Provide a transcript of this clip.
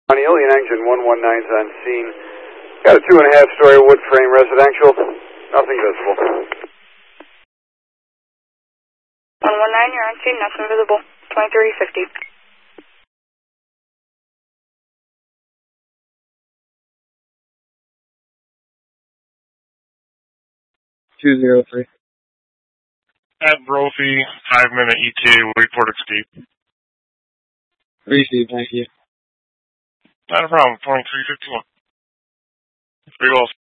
Alien Engine 119's on scene. Got a 2.5-story wood frame residential. Nothing visible. 119, you're on scene. Nothing visible. 2350. At Brophy, 5-minute ETA, report escape. Received, thank you. Not a problem, 2351. Pretty well.